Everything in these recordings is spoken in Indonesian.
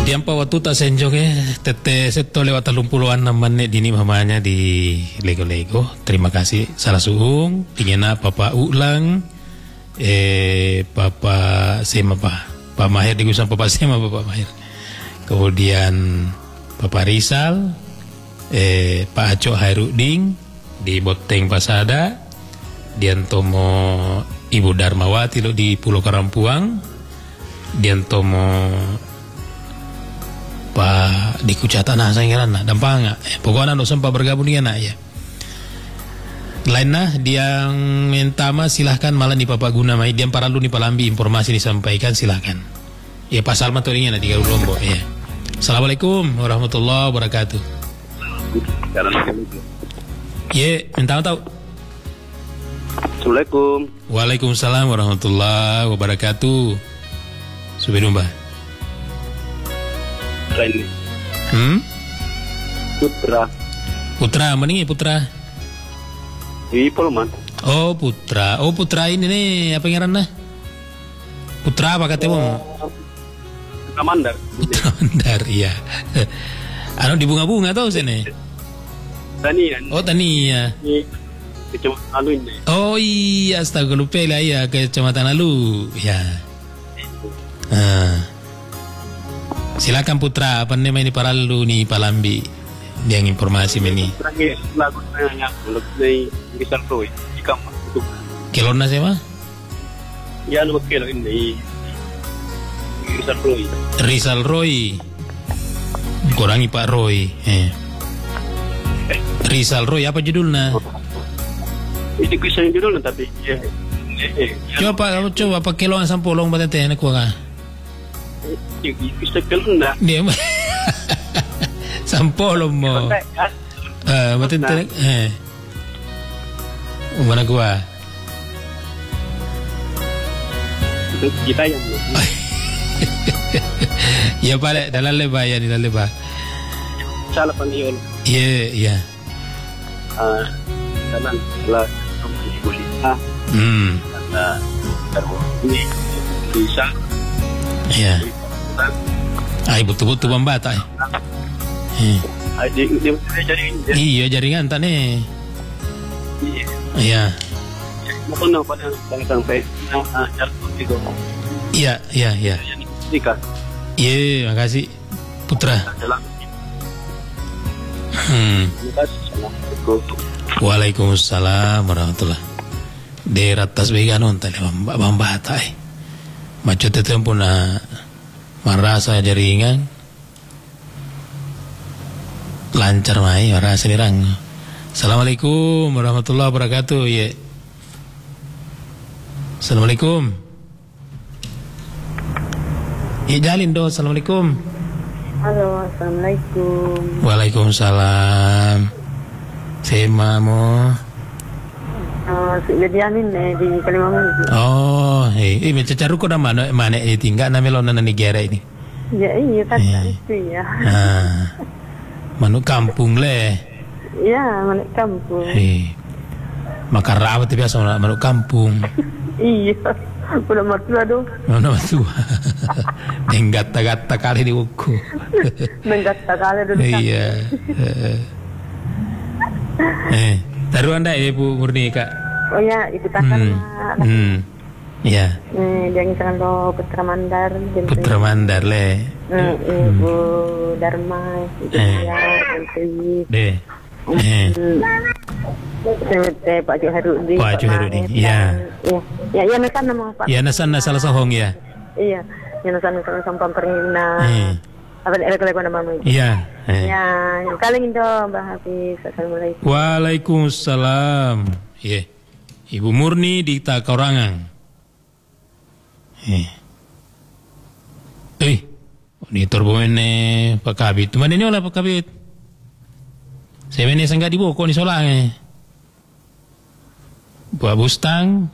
Diam pa waktu tak senjok tete seto lewat 36 menit dini mamanya di Lego. Terima kasih salah suung ingena Papa Ulang Papa Sema Pak Mahir digusan Papa Sema Papa Mahir. Kemudian Papa Rizal Pak Acok Hairuding di Boteng Pasada, Diantomo Ibu Darmawati lo di Pulau Karampuang, Diantomo Pak di Kucatana sayang na dampanga pokoknya no sempat bergabung dengan ya lainnya dia mentama silahkan malah di Papa Guna mai dia para lu ni palambi informasi disampaikan silahkan ya pasal matoringnya na 30 lombok ya. Assalamualaikum warahmatullahi wabarakatuh. Ye minta tahu. Assalamualaikum. Waalaikumsalam warahmatullahi wabarakatuh. Subhanallah. Ini. Putra mending Putra di Polman. Oh Putra ini nih apa ngaranna Putra apa katanya Putra Mandar iya. Anu di bunga-bunga tau sini Tanian. Oh Tania Kecamatan Alu ini. Oh iya astaga lupa lah ya Kecamatan Alu ya. Silakan Putra, apa namanya ini para lu nih Palambi yang informasi ini. Terakhir lagu yang lebih Rizal Roy di kamar itu. Kilona siapa? Ya lu kilo ini Rizal Roy. Rizal Roy. Kurangi Pak Roy. Rizal Roy apa judulnya? Itu kisah judulnya tapi ya. Coba apa kilona sampolong batete nak kuanga. Bisa kelunda dia sampolong mo batete mana gua kita yang ya pale dalam leba ya di dalam leba salah pandiol iya dalam lah kuliah ada ini bisa iya. Ay betul-betul membata. Iya jaringan tak nih. Iya. Mungkin pada sampai itu. Iya. Iya, makasih Putra. Waalaikumsalam warahmatullah. Daerah tas veganon tadi membata. Macam itu pun merasa jaringan lancar mai merasa dirang. Assalamualaikum warahmatullahi wabarakatuh ya. Assalamualaikum. Ya jalin do. Assalamualaikum. Halo, assalamualaikum. Waalaikumsalam. Sema mo. Diamin di Kalimantan. Oh, macam caru ko na mana tinggal na melon na Nigeria ini. Ya iya kan itu ya. Manuk kampung le. Ya manuk kampung. Makan rawat biasa manuk kampung. Iya. Udah mertua dong. Udah mertua. Nenggata-gata kali di buku. Nenggata kali dulu. Iya. Taruh anda Ibu Murni Kak. Oh ya, itu kakak. Iya. Dia ngisakan lo Putra Mandar. Putra Mandar le. Ibu Dharma. Ibu Deh. Pak Acok Hairuding. Pak Acok Hairuding. Iya. Ya nasan nama Pak. Ya nasan salah sohong ya. Iya. Ya nasan sampam perina. Apa elektrek nama mu? Iya. Ya, kali ini Mbak Hafiz. Assalamualaikum. Waalaikumsalam. Iya. Ibu Murni di Takarangang. Ini turbomene Pak Kabit. Mana ini oleh Pak Kabit? Saya ini sangat dibuka ni solang Buat Bustang.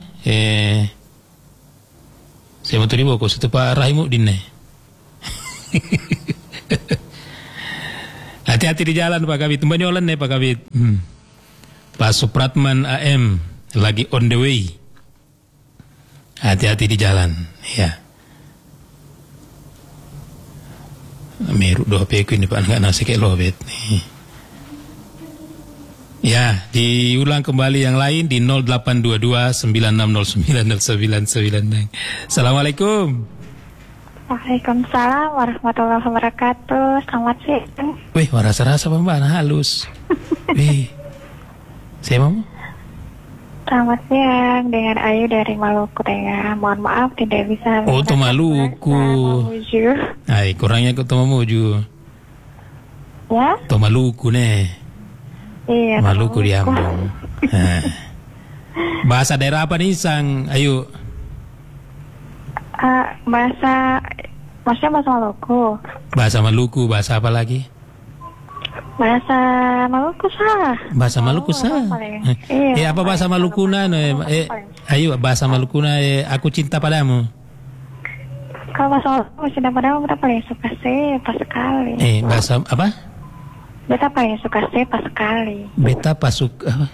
Saya mau dibuka satu Pak Rahimuddin Hati-hati di jalan Pak Kabit. Mbak nyolan Pak Kabit. Pak Supratman AM lagi on the way. Hati-hati di jalan. Ya. Meru do HP ku ini Pak enggak nasi kayak lobet nih. Ya, diulang kembali yang lain di 0822 9609 Assalamualaikum. Waalaikumsalam warahmatullahi wabarakatuh. Selamat siang. Wih, rasa-rasa Mbak halus. Wih. Saya mau? Selamat siang, dengan Ayu dari Maluku Tengah. Mohon maaf tidak bisa. Oh, to Maluku. Ay, kurangnya ke to Mamuju. Ya? To Maluku nih. Iya. Maluku di Ambon. Bahasa daerah apa nih, Sang Ayu? Maksudnya bahasa Maluku. Bahasa Maluku, bahasa apa lagi? Bahasa Maluku sah. Bahasa Maluku sah. Iya. Apa bahasa Malukuna? Ayo bahasa Malukuna. Aku cinta padamu. Kalau bahasa Maluku cinta padamu, kita paling suka sih pas sekali. Bahasa apa? Beta paling suka sih pas sekali. Beta pasuk.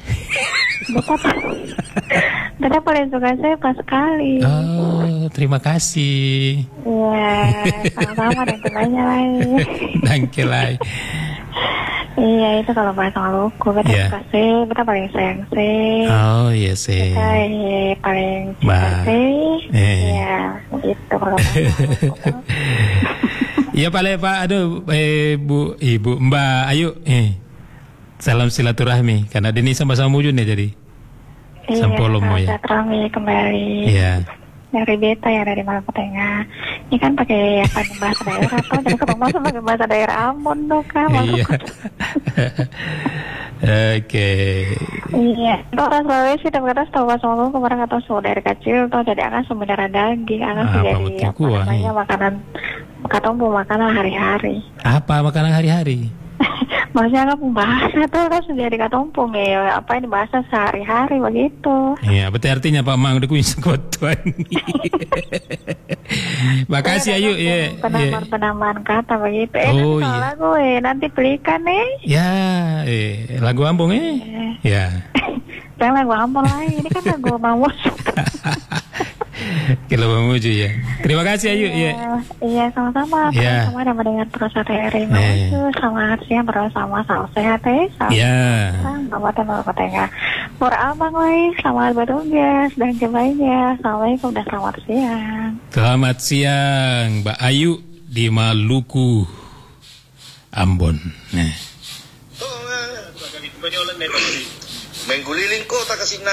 Beta paling suka sih pas sekali. Oh, terima kasih. Iya, sama-sama dan temannya lain. Thank you lah. Iya, itu kalau bahasa Maluku kita suka sih, kita paling sayang sih. Oh iya sih. Kita paling cinta sih. Iya, gitu kalau bahasa Maluku. Iya Pak, aduh Bu, Ibu, Mbak Ayu, salam silaturahmi karena ini sama-sama mujun ya jadi. Iya, Sampolomo ya. Silaturahmi kembali. Iya. Dari Beta ya, dari Maluku Tengah. Ini kan pakai bahasa daerah atau jadi ketemu pakai bahasa daerah Ambon dong kan. Iya. Oke. Iya. Orang Sulawesi dan kata setahu bahasa Maluku kemarin kata sudah dari kecil tuh jadi akan sebenarnya daging, akan jadi apa namanya makanan makanan hari-hari. Apa makanan hari-hari? Maksudnya kan bahasa tuh kan sudah di katompong ya, apa ini bahasa sehari-hari begitu. Iya, berarti artinya Pak Mang udah kuing sekutuan. Makasih Ayu ya. Penamaan kata begitu. Oh iya. Lagu nanti belikan Ya, lagu Ambon Ya. Jangan lagu Ambon lain, ini kan lagu Mamus. Kalau memuju ya. Terima kasih Ayu ya. Iya, sama-sama. Sama ada mendengar terus RRI Mamuju. Selamat siang bersama salam sehat ya. Kabupaten Maluku Tengah. Pur Abang selamat bertugas dan kembalinya. Assalamualaikum dan selamat siang. Selamat siang Mbak Ayu di Maluku Ambon. Mengguliling kota kasina.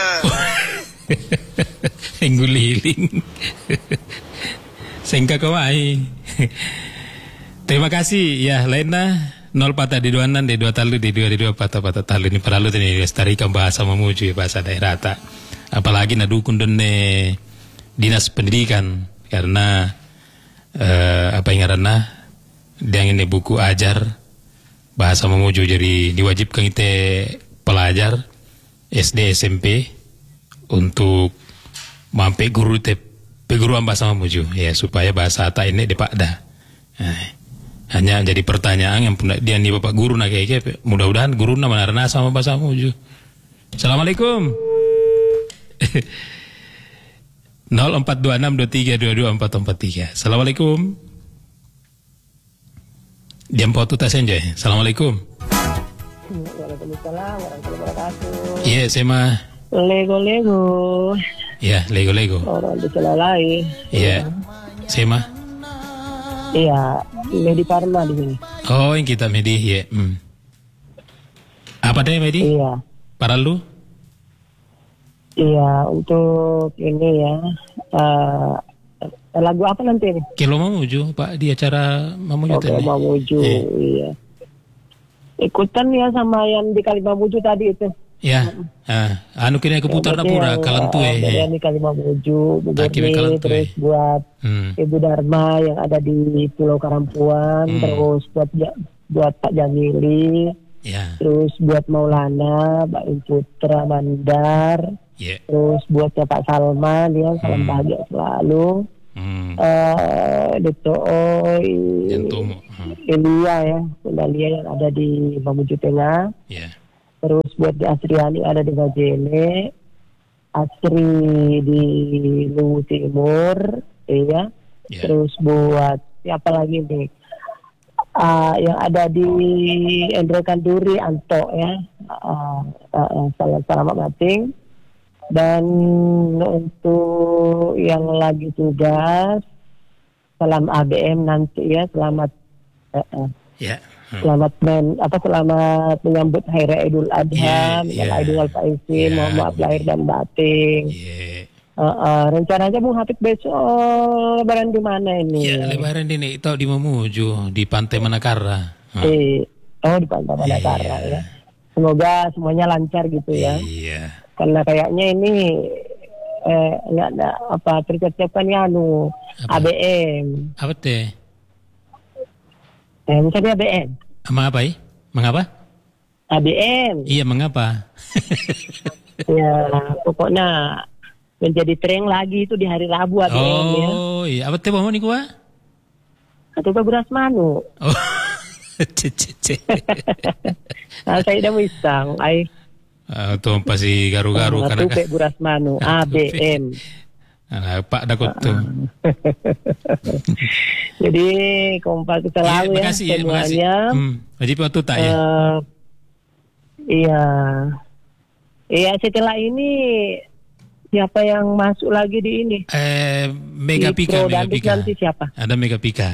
Mengguliling. Sengka kawai. Terima kasih ya Lena 0 patah di 2 di 2 talu di 2 patah talu ini perlu ini lestarikan bahasa memuju bahasa daerah tak. Apalagi nadukun dene dinas pendidikan karena apa yang karena dia ini buku ajar bahasa memuju jadi diwajibkan kita pelajar SD SMP untuk mampe guru peguruan bahasa memuju ya supaya bahasa tak ini depak dah. Hanya jadi pertanyaan yang pun dia nih bapak guru nak kayak mudah-mudahan guru nama narana sama bahasa memuju. Assalamualaikum. 042623224443. Assalamualaikum. Diam foto tas enjoy. Assalamualaikum. Waalaikumsalam warahmatullahi wabarakatuh. Iya, saya mah Lego. Ya, Lego. Orang di Celalai. Iya. Saya mah. Iya, Medi Parma di sini. Oh, yang kita Medi ya. Apa deh Medi? Iya. Para lu? Iya, untuk ini ya. Lagu apa nanti ini? Kilo Mamuju, Pak, di acara Mamuju tadi. Kilo Mamuju, iya. Ikutan ya sama yang di Kali Mamuju tadi itu. Ya, anu kini keputar dapura kalantu Yang di Kali Mamuju, Bogor terus buat Ibu Dharma yang ada di Pulau Karampuan, terus buat Pak Jamili, terus buat Maulana, Mbak Putra Mandar, terus buat Pak Salman, ya salam bahagia selalu. Elia ya, Elia yang ada di Mamuju Tengah. Terus buat di Asriani ada di Bajene, Asri di Luwu Timur, ya. Terus buat siapa lagi nih? yang ada di Endro Kanduri Anto ya. Selamat mating. Dan untuk yang lagi tugas, salam ABM nanti ya, selamat selamat menyambut Hari Raya Idul Adha, Idul Fitri, mohon maaf lahir dan batin. Rencananya Bung Hafid besok lebaran di mana ini? Ya, lebaran ini itu di Mamuju, di Pantai Manakara. Di Pantai Manakara ya. Semoga semuanya lancar gitu ya. Iya. Karena kayaknya ini nggak ada persiapkan ya ABM. Apa teh? Misalnya ABM. Apa? Mengapa? ABM. Iya, mengapa? Ya, pokoknya menjadi tren lagi itu di hari Rabu ABM ya. Oh iya, apa teh mau nih gua? Atau Beras Manu. Oh. Saya dah wisang, tuh pasti garu-garu karena kan. Beras Manu, ABM. Pak Dakot tuh. Jadi kompak selalu ya semuanya. Wajib waktu tak ya? Iya, setelah ini siapa yang masuk lagi di ini? Mega Pika. Nanti siapa? Ada Mega Pika.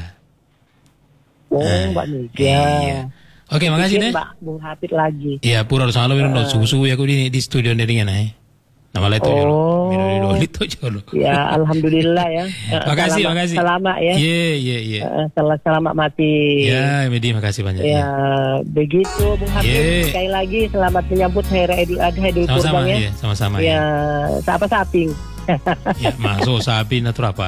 Mbak Mega. Iya. Oke, makasih deh. Mbak Bung Hafid lagi. Iya, pura sama lo minum susu ya aku di studio dengan nama itu jolo. Ya, alhamdulillah ya. Makasih. Selamat ya. Iya. Selamat mati. Ya, Medi, makasih banyak. Ya, begitu Bung Hafid. Sekali lagi selamat menyambut Hari Raya Idul Adha, Idul Kurban ya. Sama-sama. Ya, siapa saping? Ya, masuk saping atau apa?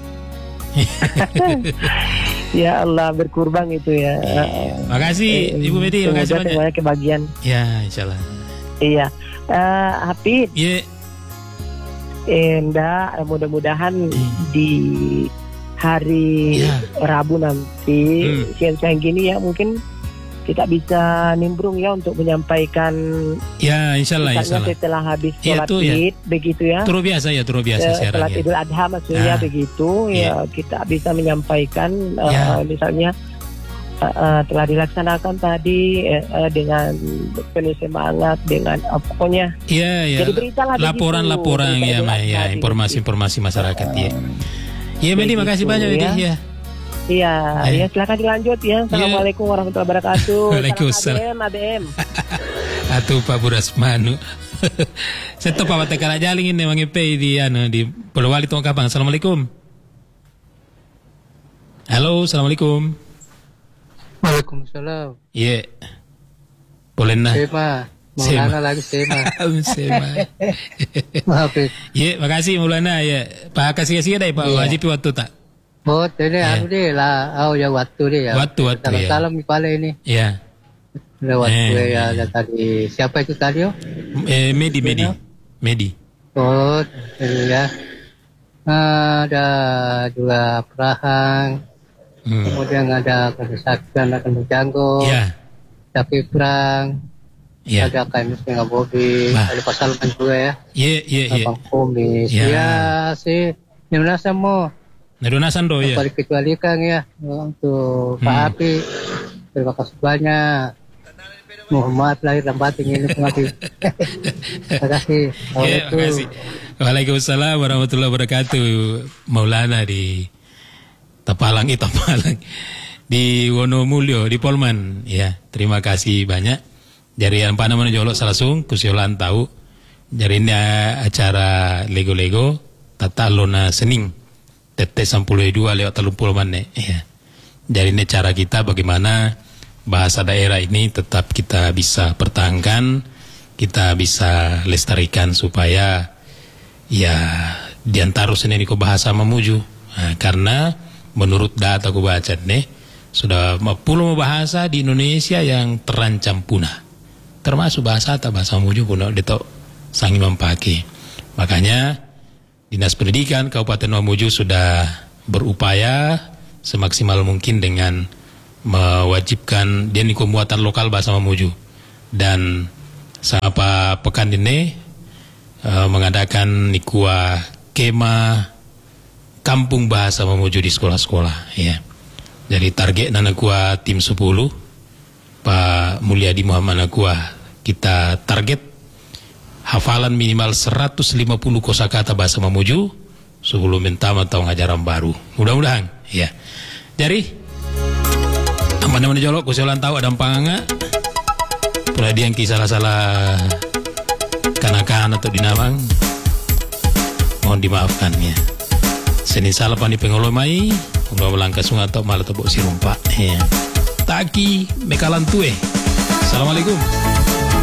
Ya Allah, berkurban itu ya. Makasih Ibu Medi, makasih banyak. Kebagian. Ya, insyaallah. Iya. Hafid. Iya. Mudah-mudahan di hari Rabu nanti siang-siang gini ya mungkin kita bisa nimbrung ya untuk menyampaikan insyaallah setelah habis sholat Id begitu ya. Terus biasa siaran. Sholat Idul Adha maksudnya begitu ya kita bisa menyampaikan misalnya telah dilaksanakan tadi dengan penuh semangat dengan pokoknya. Jadi beritalah laporan ya informasi masyarakat ya. Iya Medi, makasih banyak Medi ya. Iya, silakan dilanjut ya. Assalamualaikum warahmatullahi wabarakatuh. Waalaikumsalam. ABM. Atau Pak Beras Manu. Saya tahu Pak Tekara Jaling ini mengipai di Polowali Tongkapang. Assalamualaikum. Halo, assalamualaikum. Waalaikumsalam. Iya. Boleh nah. Maulana lagi Sema. Maaf. Iya, makasih Maulana ya. Pak kasih deh Pak wajib waktu tak. Ini deh lah, waktu deh ya. Waktu salam kepala ini. Iya. Waktu ya tadi. Siapa itu tadi? Medi. Oh, ya. Ada juga Prahang. Kemudian ada Kesaktian akan Janggo. Iya. Tapi Perang. Iya. Ada KMS Mega Bobi. Ada pasal kan juga ya. Iya. Bang Komis. Ya sih. Gimana semua? Nedonasan do ya. Kecuali Kang ya untuk Pak Api. Terima kasih banyak. Muhammad lahir dan batin ini pengapi. Terima kasih. Waalaikumsalam warahmatullahi wabarakatuh. Maulana di Tapalang di Wonomulyo di Polman ya. Terima kasih banyak. Dari yang panah menjolok salasung kusiolan tahu. Dari ini acara Lego tata lona sening. Tete 32 lewat 30 menit ya. Jadi ini cara kita bagaimana bahasa daerah ini tetap kita bisa pertahankan, kita bisa lestarikan supaya ya diantara seni ko bahasa Mamuju. Karena menurut data ku baca nih sudah 10 bahasa di Indonesia yang terancam punah. Termasuk bahasa Mamuju pun detok sangi mempaki. Makanya Dinas Pendidikan Kabupaten Mamuju sudah berupaya semaksimal mungkin dengan mewajibkan muatan lokal bahasa Mamuju. Dan sama pekan ini mengadakan kema kampung bahasa Mamuju di sekolah-sekolah ya. Jadi target nanakua tim 10, Pak Mulyadi Muhammad Nakua, kita target hafalan minimal 150 kosakata bahasa Mamuju sebelum mentama tahun ajaran baru. Mudah-mudahan, ya. Jadi, aman-aman jolok, kusialan tahu ada panganga. Pula dia yang salah-salah kanakan atau dinamang, mohon dimaafkan ya. Senin salah pani pengolomai, udah melangkah sungai atau malah tebok sirumpa. Ya. Taki mekalan tue. Assalamualaikum.